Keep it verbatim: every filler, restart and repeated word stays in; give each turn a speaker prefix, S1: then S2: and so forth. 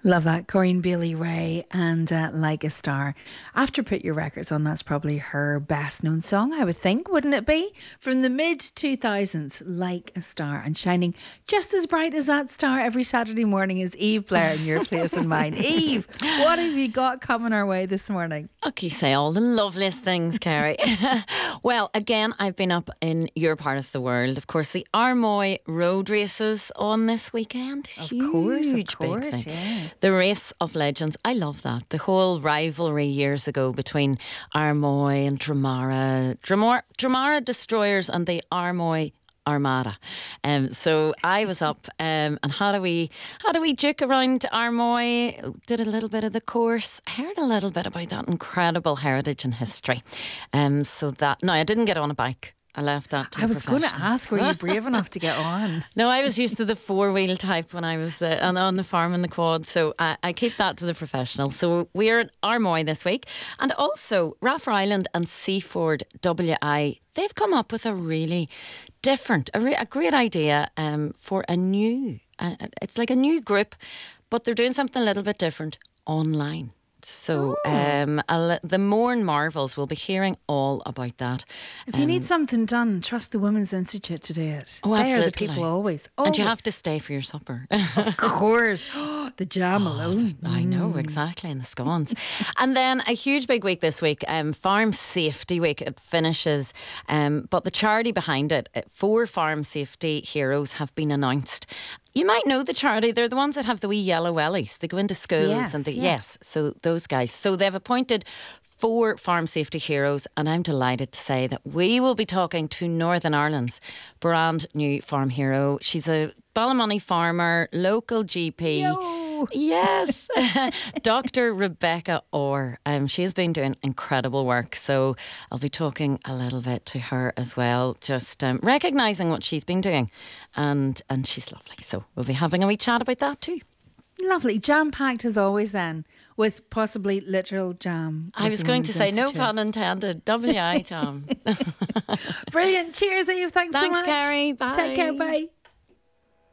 S1: Love that. Corinne Bailey Rae and uh, Like a Star. After Put Your Records On, that's probably her best known song, I would think, wouldn't it be? From the mid two thousands, Like a Star, and shining just as bright as that star every Saturday morning is Eve Blair in your place and mine. Eve, what have you got coming our way this morning?
S2: Okay, you say all the loveliest things, Kerry. Well, again, I've been up in your part of the world. Of course, the Armoy road races on this weekend.
S1: Of
S2: Huge,
S1: course, of
S2: big
S1: course,
S2: thing.
S1: yeah.
S2: The Race of Legends. I love that. The whole rivalry years ago between Armoy and Dramara. Dramara, Dramara Destroyers and the Armoy Armada. Um, so I was up um, and how do we how do we duke around Armoy? Did a little bit of the course. Heard a little bit about that incredible heritage and history. Um, so that no, I didn't get on a bike. I left that to
S1: I
S2: the
S1: was going to
S2: professionals.
S1: ask, were you brave enough to get on?
S2: No, I was used to the four-wheel type when I was uh, on, on the farm in the quad, so I, I keep that to the professionals. So we're at Armoy this week, and also Raffer Island and Seaford W I, they've come up with a really different, a, re- a great idea um, for a new, uh, it's like a new group, but they're doing something a little bit different online. So
S1: Oh.
S2: um, I'll, the Mourne Marvels will be hearing all about that.
S1: If you
S2: Um,
S1: need something done, trust the Women's Institute to do it.
S2: Oh,
S1: They are the
S2: absolutely.
S1: people always.
S2: And you
S1: always.
S2: have to stay for your supper.
S1: Of course. The jam alone.
S2: I know, exactly, and the scones. And then a huge big week this week, um, Farm Safety Week. It finishes, um, but the charity behind it, uh, four farm safety heroes have been announced. You might know the charity. They're the ones that have the wee yellow wellies. They go into schools
S1: Yes,
S2: and they,
S1: yeah.
S2: yes, so those guys. So they've appointed four farm safety heroes, and I'm delighted to say that we will be talking to Northern Ireland's brand new farm hero. She's a Ballymoney farmer, local G P.
S1: Yo.
S2: Yes, Doctor Rebecca Orr. Um, she has been doing incredible work, so I'll be talking a little bit to her as well, just um, recognising what she's been doing, and and she's lovely. So we'll be having a wee chat about that too.
S1: Lovely. Jam-packed as always then, with possibly literal jam.
S2: I
S1: with
S2: was
S1: the
S2: going to
S1: Women's
S2: say, no
S1: Institute.
S2: pun intended. W I jam.
S1: Brilliant. Cheers, Eve. Thanks, so
S2: Thanks,
S1: much.
S2: Carrie. Bye.
S1: Take care. Bye.